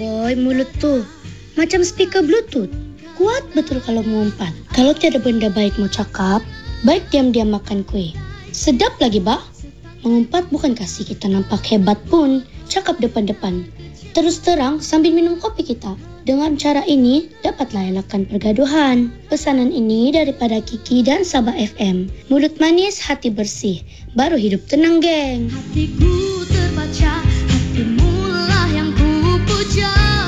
Oi, mulut tuh macam speaker Bluetooth. Kuat betul kalau mengumpat. Kalau tiada benda baik mau cakap, baik diam-diam makan kuih. Sedap lagi, bah. Mengumpat bukan kasih kita nampak hebat pun. Cakap depan-depan. Terus terang sambil minum kopi kita. Dengan cara ini, dapatlah elakkan pergaduhan. Pesanan ini daripada Kiki dan Sabah FM. Mulut manis, hati bersih. Baru hidup tenang, geng. Hatiku terbaca, hatimu lah yang ku puja.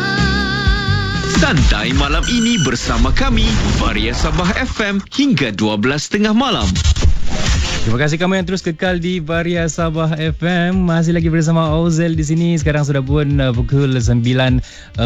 Santai malam ini bersama kami, Varia Sabah FM hingga 12.30 malam. Terima kasih kamu yang terus kekal di Varia Sabah FM. Masih lagi bersama Ozel di sini. Sekarang sudah pun pukul 9.43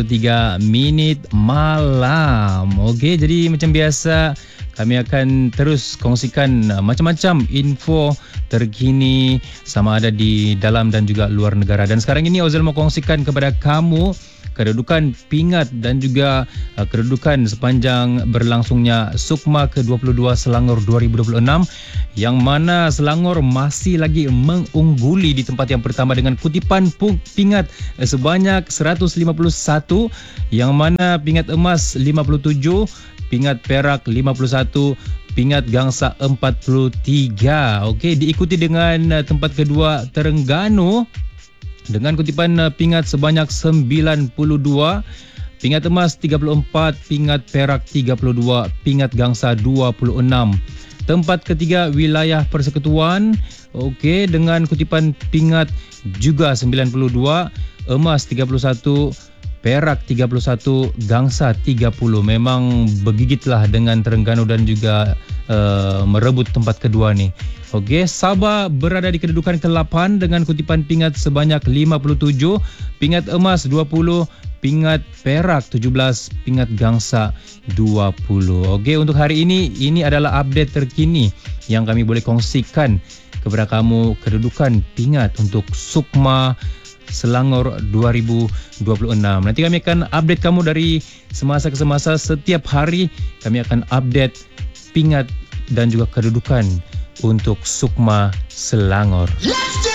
malam. Okey, jadi macam biasa kami akan terus kongsikan macam-macam info terkini sama ada di dalam dan juga luar negara. Dan sekarang ini Ozel mau kongsikan kepada kamu kedudukan pingat dan juga kedudukan sepanjang berlangsungnya Sukma ke-22 Selangor 2026, yang mana Selangor masih lagi mengungguli di tempat yang pertama dengan kutipan pingat sebanyak 151, yang mana pingat emas 57, pingat perak 51, pingat gangsa 43. Okey, diikuti dengan tempat kedua Terengganu dengan kutipan pingat sebanyak 92, pingat emas 34, pingat perak 32, pingat gangsa 26. Tempat ketiga wilayah Persekutuan, okey, dengan kutipan pingat juga 92, emas 31, perak 31, gangsa 30. Memang bergigitlah dengan Terengganu dan juga merebut tempat kedua ni. Okey, Sabah berada di kedudukan ke-8 dengan kutipan pingat sebanyak 57, pingat emas 20, pingat perak 17, pingat gangsa 20. Okey, untuk hari ini adalah update terkini yang kami boleh kongsikan kepada kamu kedudukan pingat untuk Sukma Selangor 2026. Nanti kami akan update kamu dari semasa ke semasa. Setiap hari kami akan update pingat dan juga kedudukan untuk Sukma Selangor.